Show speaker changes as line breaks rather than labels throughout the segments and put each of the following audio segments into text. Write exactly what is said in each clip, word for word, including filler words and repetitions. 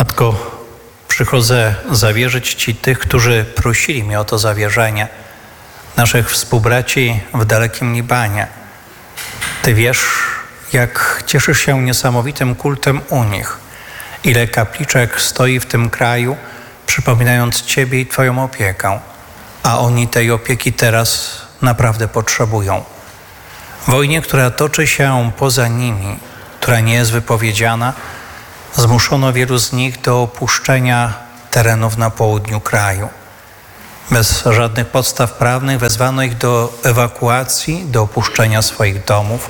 Matko, przychodzę zawierzyć Ci tych, którzy prosili mnie o to zawierzenie, naszych współbraci w dalekim Libanie. Ty wiesz, jak cieszysz się niesamowitym kultem u nich, ile kapliczek stoi w tym kraju, przypominając Ciebie i Twoją opiekę, a oni tej opieki teraz naprawdę potrzebują. W wojnie, która toczy się poza nimi, która nie jest wypowiedziana, zmuszono wielu z nich do opuszczenia terenów na południu kraju. Bez żadnych podstaw prawnych wezwano ich do ewakuacji, do opuszczenia swoich domów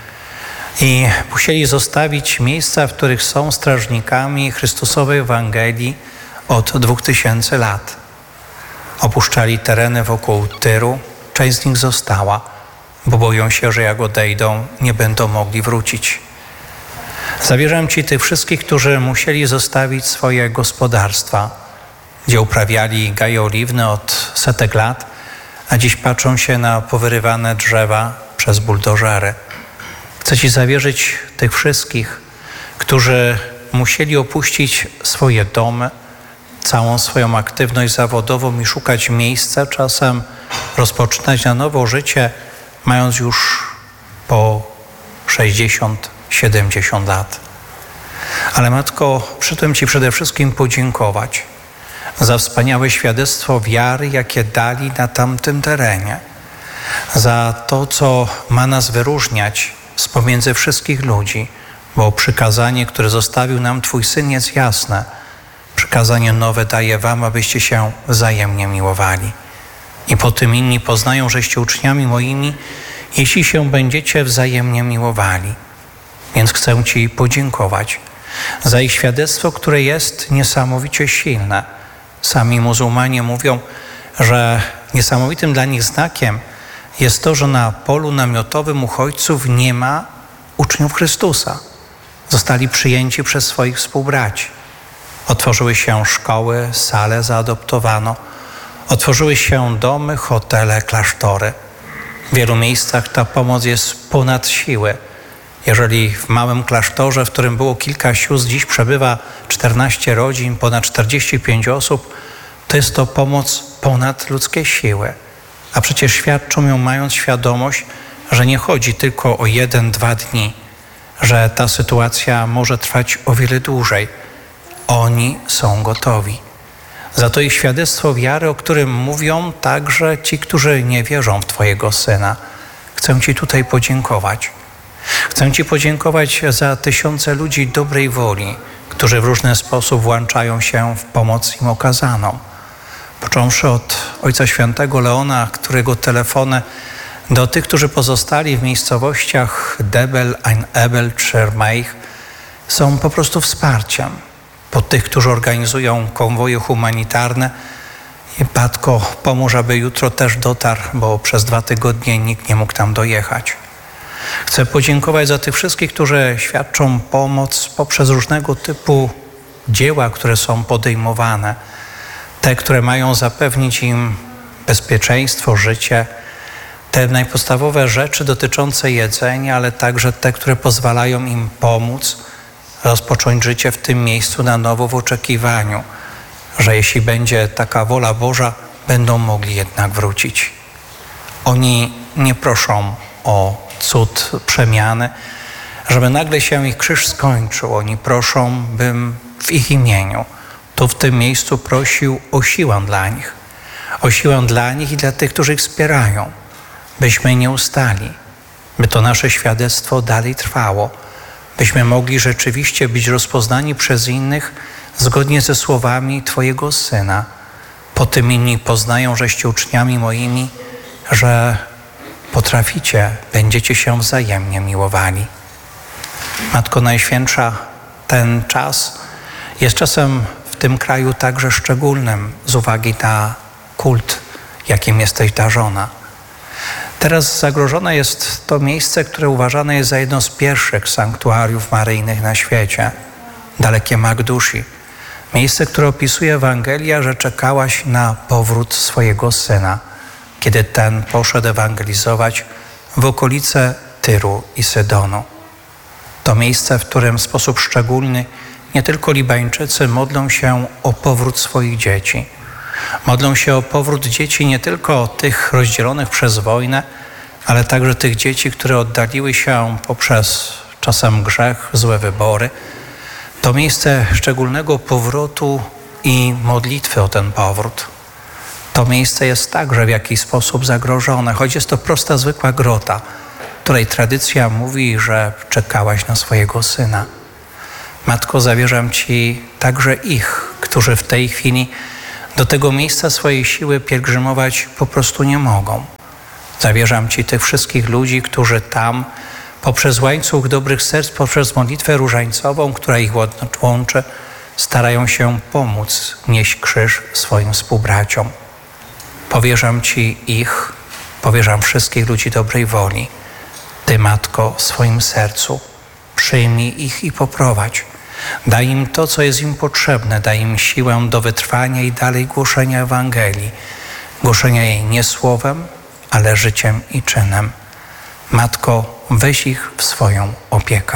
i musieli zostawić miejsca, w których są strażnikami Chrystusowej Ewangelii od dwóch tysięcy lat. Opuszczali tereny wokół Tyru, część z nich została, bo boją się, że jak odejdą, nie będą mogli wrócić. Zawierzam Ci tych wszystkich, którzy musieli zostawić swoje gospodarstwa, gdzie uprawiali gaje oliwne od setek lat, a dziś patrzą się na powyrywane drzewa przez buldożery. Chcę Ci zawierzyć tych wszystkich, którzy musieli opuścić swoje domy, całą swoją aktywność zawodową i szukać miejsca, czasem rozpoczynać na nowo życie, mając już po sześćdziesiąt siedemdziesiąt lat. Ale Matko, przytem Ci przede wszystkim podziękować za wspaniałe świadectwo wiary, jakie dali na tamtym terenie, za to, co ma nas wyróżniać z pomiędzy wszystkich ludzi, bo przykazanie, które zostawił nam Twój Syn, jest jasne. Przykazanie nowe daję Wam, abyście się wzajemnie miłowali. I po tym inni poznają, żeście uczniami moimi, jeśli się będziecie wzajemnie miłowali. Więc chcę Ci podziękować za ich świadectwo, które jest niesamowicie silne. Sami muzułmanie mówią, że niesamowitym dla nich znakiem jest to, że na polu namiotowym uchodźców nie ma uczniów Chrystusa. Zostali przyjęci przez swoich współbraci. Otworzyły się szkoły, sale zaadoptowano. Otworzyły się domy, hotele, klasztory. W wielu miejscach ta pomoc jest ponad siły. Jeżeli w małym klasztorze, w którym było kilka sióstr, dziś przebywa czternaście rodzin, ponad czterdzieści pięć osób, to jest to pomoc ponad ludzkie siły. A przecież świadczą ją, mając świadomość, że nie chodzi tylko o jeden, dwa dni, że ta sytuacja może trwać o wiele dłużej. Oni są gotowi. Za to ich świadectwo wiary, o którym mówią także ci, którzy nie wierzą w Twojego Syna. Chcę Ci tutaj podziękować. Chcę Ci podziękować za tysiące ludzi dobrej woli, którzy w różny sposób włączają się w pomoc im okazaną. Począwszy od Ojca Świętego Leona, którego telefony do tych, którzy pozostali w miejscowościach Debel, Ein Ebel czy Ermeich, są po prostu wsparciem. Po tych, którzy organizują konwoje humanitarne. I Matko, pomóż, aby jutro też dotarł, bo przez dwa tygodnie nikt nie mógł tam dojechać. Chcę podziękować za tych wszystkich, którzy świadczą pomoc poprzez różnego typu dzieła, które są podejmowane. Te, które mają zapewnić im bezpieczeństwo, życie. Te najpodstawowe rzeczy dotyczące jedzenia, ale także te, które pozwalają im pomóc rozpocząć życie w tym miejscu na nowo w oczekiwaniu, że jeśli będzie taka wola Boża, będą mogli jednak wrócić. Oni nie proszą o cud przemiany, żeby nagle się ich krzyż skończył. Oni proszą, bym w ich imieniu tu w tym miejscu prosił o siłę dla nich. O siłę dla nich i dla tych, którzy ich wspierają. Byśmy nie ustali, by to nasze świadectwo dalej trwało. Byśmy mogli rzeczywiście być rozpoznani przez innych zgodnie ze słowami Twojego Syna. Po tym inni poznają, żeście uczniami moimi, że potraficie, będziecie się wzajemnie miłowali. Matko Najświętsza, ten czas jest czasem w tym kraju także szczególnym z uwagi na kult, jakim jesteś darzona. Teraz zagrożone jest to miejsce, które uważane jest za jedno z pierwszych sanktuariów maryjnych na świecie, dalekie Magdusi. Miejsce, które opisuje Ewangelia, że czekałaś na powrót swojego Syna, kiedy ten poszedł ewangelizować w okolice Tyru i Sydonu. To miejsce, w którym w sposób szczególny nie tylko Libańczycy, modlą się o powrót swoich dzieci. Modlą się o powrót dzieci nie tylko tych rozdzielonych przez wojnę, ale także tych dzieci, które oddaliły się poprzez czasem grzech, złe wybory. To miejsce szczególnego powrotu i modlitwy o ten powrót. To miejsce jest także w jakiś sposób zagrożone, choć jest to prosta, zwykła grota, której tradycja mówi, że czekałaś na swojego syna. Matko, zawierzam Ci także ich, którzy w tej chwili do tego miejsca swojej siły pielgrzymować po prostu nie mogą. Zawierzam Ci tych wszystkich ludzi, którzy tam poprzez łańcuch dobrych serc, poprzez modlitwę różańcową, która ich łączy, starają się pomóc nieść krzyż swoim współbraciom. Powierzam Ci ich, powierzam wszystkich ludzi dobrej woli. Ty, Matko, w swoim sercu przyjmij ich i poprowadź. Daj im to, co jest im potrzebne. Daj im siłę do wytrwania i dalej głoszenia Ewangelii. Głoszenia jej nie słowem, ale życiem i czynem. Matko, weź ich w swoją opiekę.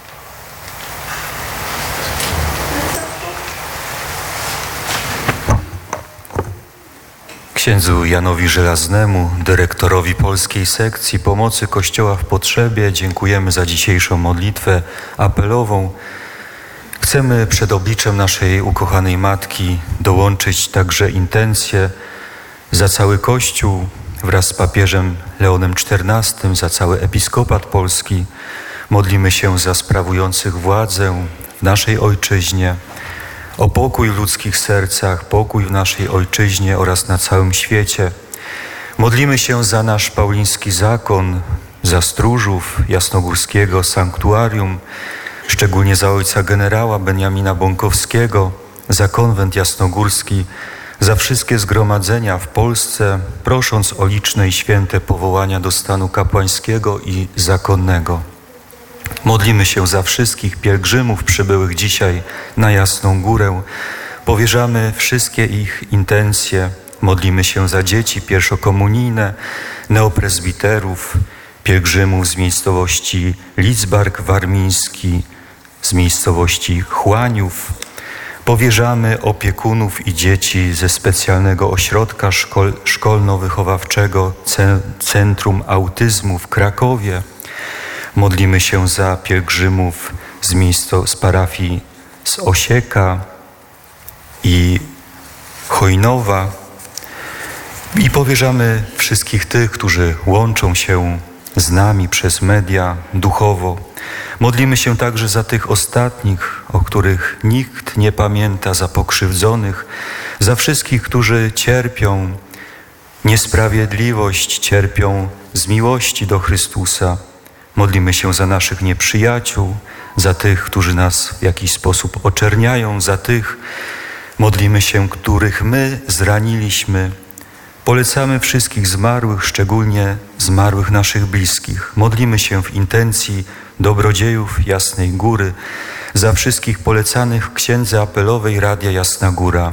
Księdzu Janowi Żelaznemu, dyrektorowi Polskiej Sekcji Pomocy Kościoła w Potrzebie, dziękujemy za dzisiejszą modlitwę apelową. Chcemy przed obliczem naszej ukochanej Matki dołączyć także intencje za cały Kościół wraz z papieżem Leonem czternastym, za cały episkopat polski. Modlimy się za sprawujących władzę w naszej ojczyźnie, o pokój w ludzkich sercach, pokój w naszej ojczyźnie oraz na całym świecie. Modlimy się za nasz pauliński zakon, za stróżów jasnogórskiego sanktuarium, szczególnie za ojca generała Beniamina Bąkowskiego, za konwent jasnogórski, za wszystkie zgromadzenia w Polsce, prosząc o liczne i święte powołania do stanu kapłańskiego i zakonnego. Modlimy się za wszystkich pielgrzymów przybyłych dzisiaj na Jasną Górę. Powierzamy wszystkie ich intencje. Modlimy się za dzieci pierwszokomunijne, neoprezbiterów, pielgrzymów z miejscowości Lidzbark Warmiński, z miejscowości Chłaniów. Powierzamy opiekunów i dzieci ze specjalnego ośrodka szkol, szkolno-wychowawczego Centrum Autyzmu w Krakowie. Modlimy się za pielgrzymów z, miejsco, z parafii z Osieka i Chojnowa i powierzamy wszystkich tych, którzy łączą się z nami przez media duchowo. Modlimy się także za tych ostatnich, o których nikt nie pamięta, za pokrzywdzonych, za wszystkich, którzy cierpią niesprawiedliwość, cierpią z miłości do Chrystusa. Modlimy się za naszych nieprzyjaciół, za tych, którzy nas w jakiś sposób oczerniają, za tych, modlimy się, których my zraniliśmy. Polecamy wszystkich zmarłych, szczególnie zmarłych naszych bliskich. Modlimy się w intencji dobrodziejów Jasnej Góry, za wszystkich polecanych w księdze apelowej Radia Jasna Góra.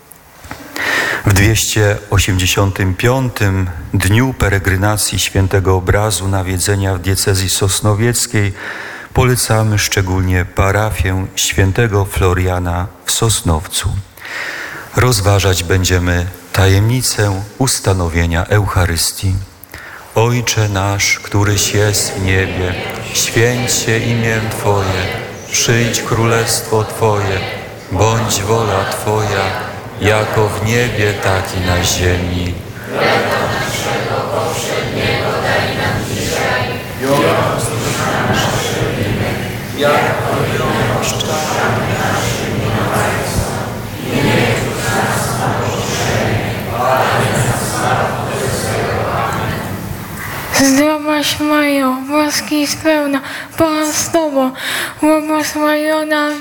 W dwieście osiemdziesiątym piątym dniu peregrynacji Świętego Obrazu Nawiedzenia w diecezji sosnowieckiej polecamy szczególnie parafię Świętego Floriana w Sosnowcu. Rozważać będziemy tajemnicę ustanowienia Eucharystii. Ojcze nasz, któryś jest w niebie, święć się imię Twoje, przyjdź królestwo Twoje, bądź wola Twoja, jako w niebie, tak i na ziemi.
Chleba naszego powszedniego daj nam dzisiaj i odpuść nam nasze winy, jako i odpuszczamy naszym winowajcom. I nie wódź nas na pokuszenie, ale nas zbaw od złego. Amen.
Zdrowaś Maryjo, łaski pełna, Pan z Tobą, błogosławiona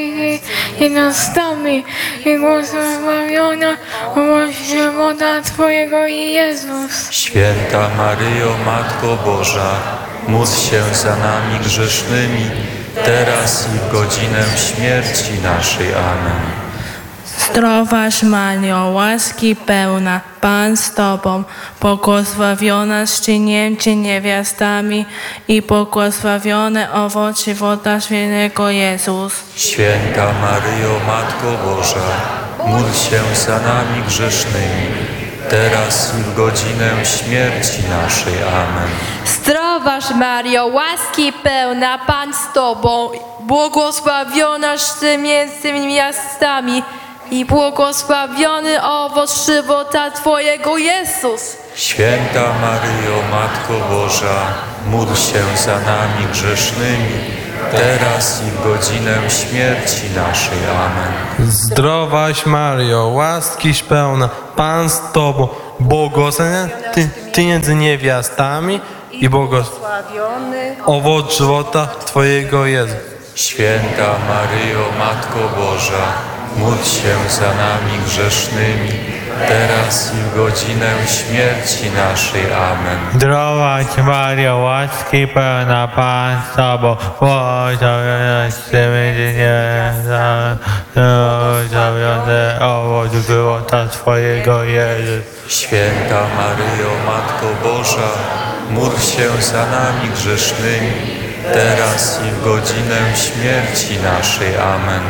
i nastami, i błogosławiona owoc żywota Twojego i Jezus.
Święta Maryjo, Matko Boża, módl się za nami grzesznymi, teraz i w godzinę śmierci naszej. Amen.
Zdrowaś Mario, łaski pełna, Pan z Tobą, błogosławionaś Ty między niewiastami i błogosławiony owoc żywota świętego Jezus.
Święta Maryjo, Matko Boża, módl się za nami grzesznymi, teraz i w godzinę śmierci naszej. Amen.
Zdrowaś Mario, łaski pełna, Pan z Tobą, błogosławionaś Ty między niewiastami i błogosławiony owoc żywota Twojego Jezus.
Święta Maryjo, Matko Boża, módl się za nami grzesznymi, teraz i w godzinę śmierci naszej. Amen.
Zdrowaś Mario, łaskiś pełna, Pan z Tobą, błogosławiona Ty, ty między niewiastami i błogosławiony owoc żywota Twojego Jezus.
Święta Maryjo, Matko Boża, módl się za nami grzesznymi, teraz i w godzinę śmierci naszej. Amen.
Zdrowaś Mario, łaski pełna, Pan z Tobą, błogosławionaś Ty między niewiastami, błogosławiony owoc żywota Twojego Jezus.
Święta Maryjo, Matko Boża, módl się za nami grzesznymi, teraz i w godzinę śmierci naszej. Amen.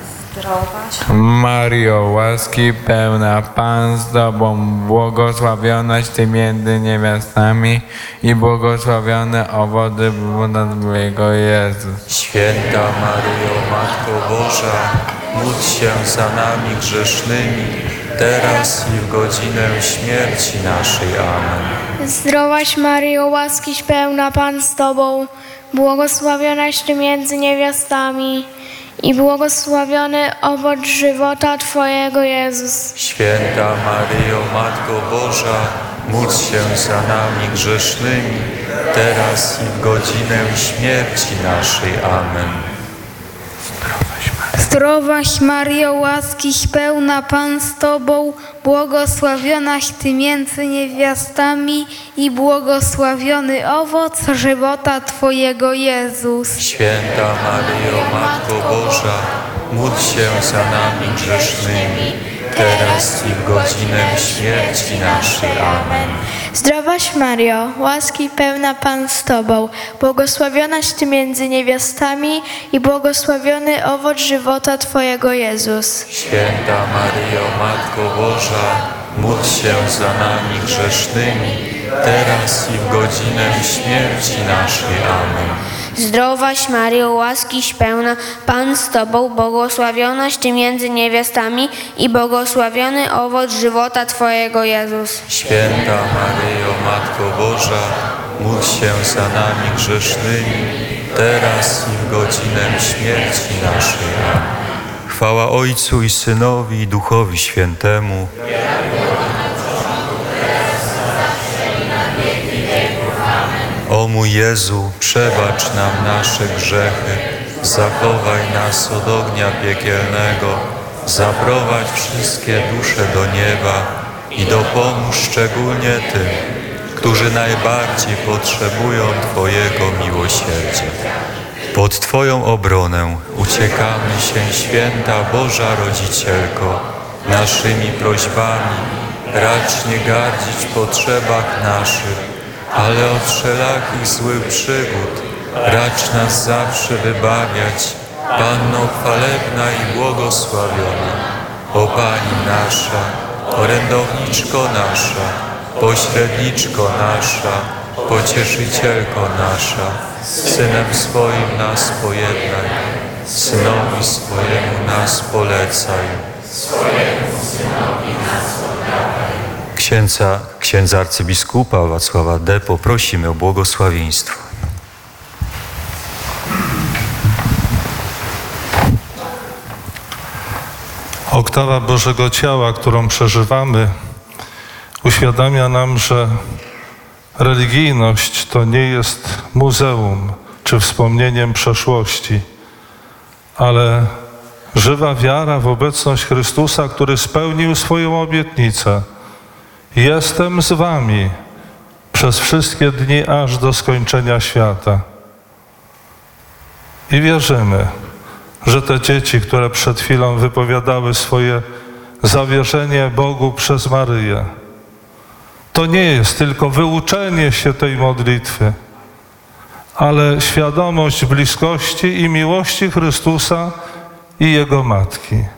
Mario, łaski pełna, Pan z Tobą, błogosławionaś Ty między niewiastami i błogosławiony owoc żywota Twojego Jezus.
Święta Maryjo, Matko Boża, módl się za nami grzesznymi, teraz i w godzinę śmierci naszej. Amen.
Zdrowaś Maryjo, łaskiś pełna, Pan z Tobą, błogosławionaś Ty między niewiastami i błogosławiony owoc żywota Twojego Jezus.
Święta Maryjo, Matko Boża, módl się za nami grzesznymi, teraz i w godzinę śmierci naszej. Amen.
Zdrowaś Maryjo, łaskiś pełna, Pan z Tobą, błogosławionaś Ty między niewiastami i błogosławiony owoc żywota Twojego Jezus.
Święta Maryjo, Matko Boża, módl się za nami grzesznymi, teraz i w godzinę śmierci naszej. Amen.
Zdrowaś Mario, łaski pełna, Pan z Tobą, błogosławionaś Ty między niewiastami i błogosławiony owoc żywota Twojego Jezus.
Święta Maryjo, Matko Boża, módl się za nami grzesznymi, teraz i w godzinę śmierci naszej. Amen.
Zdrowaś Maryjo, łaskiś pełna, Pan z Tobą, błogosławionaś Ty między niewiastami i błogosławiony owoc żywota Twojego Jezus.
Święta Maryjo, Matko Boża, módl się za nami grzesznymi, teraz i w godzinę śmierci naszej. Amen. Chwała Ojcu i Synowi i Duchowi Świętemu. O mój Jezu, przebacz nam nasze grzechy, zachowaj nas od ognia piekielnego, zaprowadź wszystkie dusze do nieba i dopomóż szczególnie tym, którzy najbardziej potrzebują Twojego miłosierdzia. Pod Twoją obronę uciekamy się, Święta Boża Rodzicielko, naszymi prośbami, racz nie gardzić potrzebach naszych, ale od wszelakich złych przygód racz nas zawsze wybawiać, Panno chwalebna i błogosławiona, o Pani nasza, orędowniczko nasza, pośredniczko nasza, pocieszycielko nasza, z Synem swoim nas pojednaj, Synowi swojemu nas polecaj. Księdza, księdza arcybiskupa Wacława D. poprosimy o błogosławieństwo.
Oktawa Bożego Ciała, którą przeżywamy, uświadamia nam, że religijność to nie jest muzeum czy wspomnieniem przeszłości, ale żywa wiara w obecność Chrystusa, który spełnił swoją obietnicę. Jestem z wami przez wszystkie dni aż do skończenia świata. I wierzymy, że te dzieci, które przed chwilą wypowiadały swoje zawierzenie Bogu przez Maryję. To nie jest tylko wyuczenie się tej modlitwy, ale świadomość bliskości i miłości Chrystusa i Jego Matki.